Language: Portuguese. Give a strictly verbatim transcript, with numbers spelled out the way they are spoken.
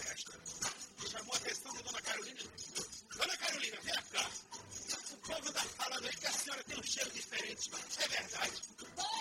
esta. Chamou a atenção de Dona Carolina. Dona Carolina, vem cá. O povo está falando aí que a senhora tem um cheiro diferente. É verdade?